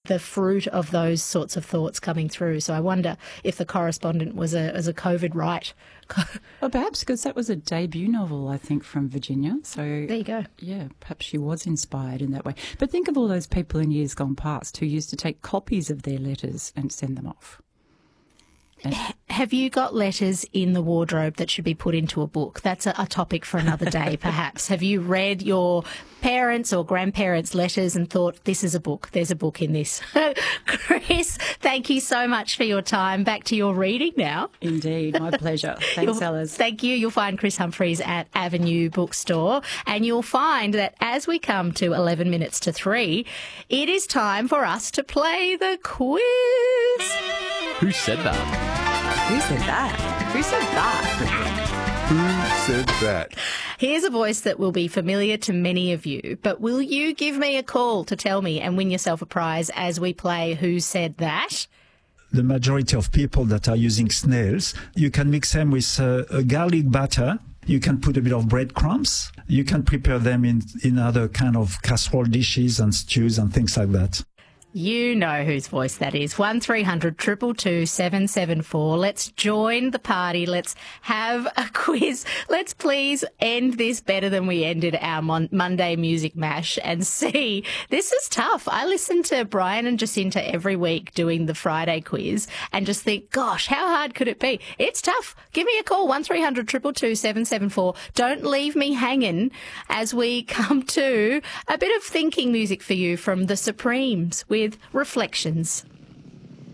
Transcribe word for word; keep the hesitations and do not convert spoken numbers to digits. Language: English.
the fruit of those sorts of thoughts coming through. So I wonder if the correspondent was a, was a COVID right. Well, perhaps because that was a debut novel, I think, from Virginia. So there you go. Yeah, perhaps she was inspired in that way. But think of all those people in years gone past who used to take copies of their letters and send them off. And have you got letters in the wardrobe that should be put into a book? That's a, a topic for another day, perhaps. Have you read your parents' or grandparents' letters and thought, this is a book, there's a book in this? Chris, thank you so much for your time. Back to your reading now. Indeed, my pleasure. Thanks, You'll, Alice. Thank you. You'll find Chris Humphreys at Avenue Bookstore, and you'll find that as we come to eleven minutes to three, it is time for us to play the quiz. Who said that? Who said that? Who said that? Who said that? Here's a voice that will be familiar to many of you, but will you give me a call to tell me and win yourself a prize as we play Who Said That? The majority of people that are using snails, you can mix them with uh, a garlic batter. You can put a bit of breadcrumbs. You can prepare them in, in other kind of casserole dishes and stews and things like that. You know whose voice that is. one three hundred two two two seven seven four. Let's join the party. Let's have a quiz. Let's please end this better than we ended our mon- Monday Music Mash and see. This is tough. I listen to Brian and Jacinta every week doing the Friday quiz and just think, gosh, how hard could it be? It's tough. Give me a call, one three hundred two two two seven seven four. Don't leave me hanging as we come to a bit of thinking music for you from the Supremes with Reflections.